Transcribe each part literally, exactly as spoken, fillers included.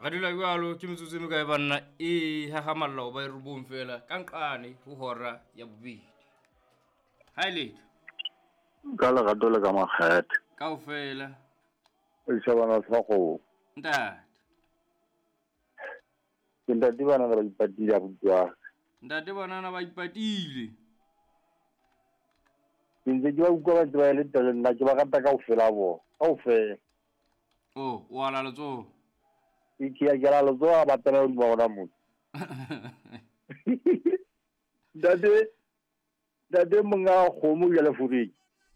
Gadila jwalo ke metsotso me ka e banna e hahamalla ba e rubong fela ka nqane ho hora ya bobedi. Hi late. Ka la gato le ka makgethe Kaofela. o shebana sa go Ntate. ke ntate bana ba ipatile ya botwa Ntate banana ba ipatile. ke ntse ke ba utlwa ba le tele nna ke ba gata kaofela bo kaofela. Oh, wa la letso. ke ke ya la letso ba tela ba bona mo dade dade monga khomo ya le furi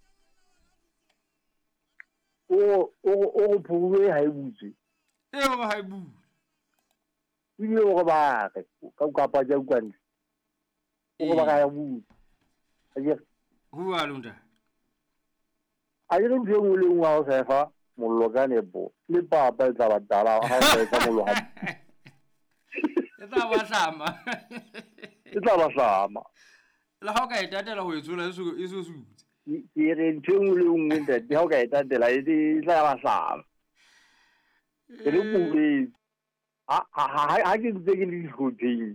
o o o phuwe ha e butse E ba ha e bu. ile go ba ka ka ka pa ja kwani o ba ga ya bu aje Ho wa lunta. aje re bue mo le ngwa o sa fa mollo ka nebo le papa e tla ba tala ha o sa fa mollo ha E tla ba hlama. e tla ba hlama La ha o ka e tatela ho etsola e so e so sutse. ke re ntho mo le ngwe ntate ha o ka e tatela e tla ba hlama e re bue ha ha ha ke ntse ke le hotel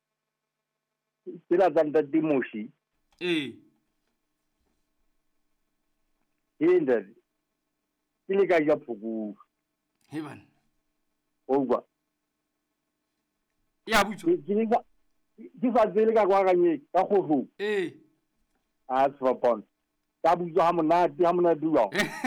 ke la tanta timoshi Eh. Hinda ile ka ja phuku Heban. oba Ya butso. ke ke ka ke sa tsele ka kwa ganye ka go go Eh. a tswa pon ka butso ha mona di ha mona duwa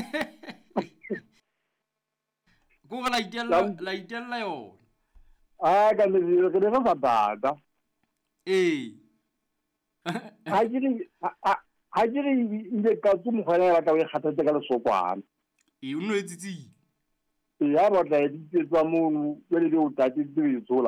Go la itella la itella yo. a ka le ke le fa bata Eh. ha ke le ha ke le ile ka tsu mogala ya batla o kgathetse ka le sokwana E o no etsitsi. ya batla e ditsetsa mo pele le o tati di tsola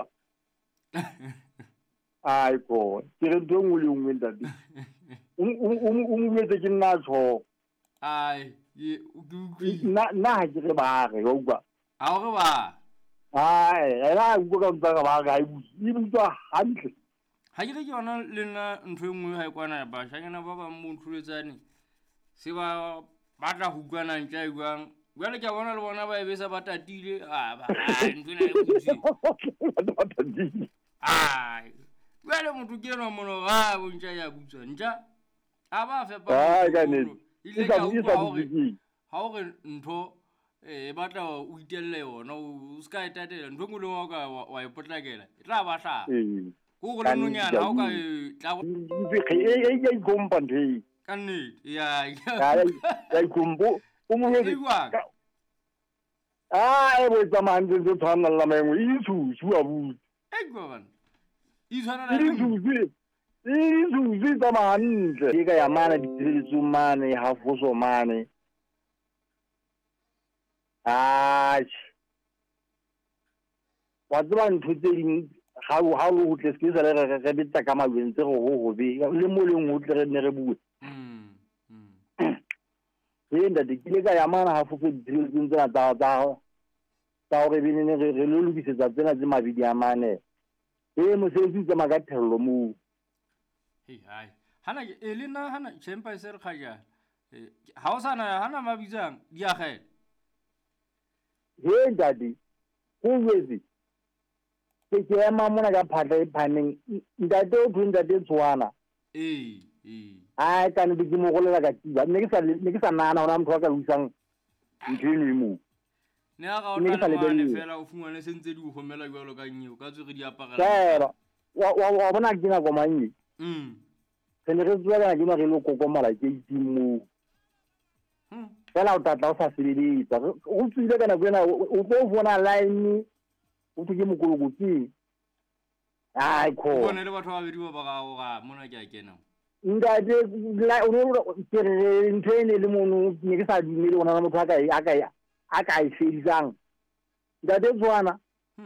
ai ko ke re ntho ngwe le ngwe ntate o o mo metse ke nna tsho Ai, ye o dukwi. na na ha ke re ba re o kwa A o ba. ai era go ka ntsa ba ga i butsa hantle Ha ke re ke yona le nna ntho engwe ha e kwana ba shanyana ba ba mo nthuletsane. Se ba batla ho utlwana ntja e buang. Jwale ke bona le bona ba e besa ba tatile. Ah ba ntho ena e butsi. Ai. Jwale motho ke ena mono ga bo ntja ya butsa. Ntja a ba fe pa. Ah ka ne Ile ka utlwa hore ha o re ntho e batla o itelle yona o ska e tatela ntho ngwe le ngwe ka wa e potlakela. E tla ba hla. Go go le nonyana ha o ka tla go e e e kompa nthe ka nnete ya ya ya kombo o mo e bua ah e bo tsamang tse tshwana la mengwe e tsutsu a butse e bua bana e tshwana e tsutsu e tsutsu tsamantle ke ka ya mana ditsetso mane ha foso mane ah wa tswa ntho tse ding ha o ha o tle se le re re bitsa ka mabentse go go go be le mo leng o tle re ne re bue mm mm e nda di ke ka ya mana ha fo ditsetso tsena tsa tsa tsa re bine ne re re lo lokisetsa tsena tse mabidi a mane e mo se ditse magathello mo hey hai hana e lena hana chempa se re khaja ha o sana hana mabitsang di a gela he ndadi go wezi ke ke ema mona ka phatla e phaneng ndate o thunda te tswana eh eh ai ka ne di mo golela ka tiba ne ke sa ne ke sa nana ona motho ka usang ntini mo ne ga o tla ne fela o fungwane sentse di o gomela jwalo ka nnye o ka tswe re di apagela tsela wa wa bona ke na go manye mm se ne re tswa ka ke na re lo kokomala ke itimo hm fela o tla tla o sa sebedisa o tsile kana bona o tlo bona line o tse mo kologotsi ai ko bona le batho ba bedi ba ga go ga mona ke a kena ndade la o ro ke re ntene le mono ne ke sa dumele ona motho aka aka aka e fedisang ndade tswana